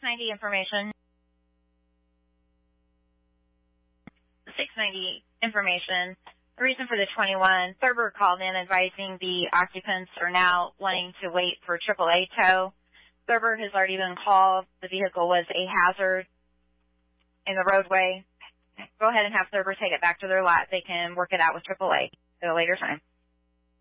690 information. 690 information. The reason for the 21, Thurber called in advising the occupants are now wanting to wait for AAA tow. Thurber has already been called. The vehicle was a hazard in the roadway. Go ahead and have Thurber take it back to their lot. They can work it out with AAA at a later time.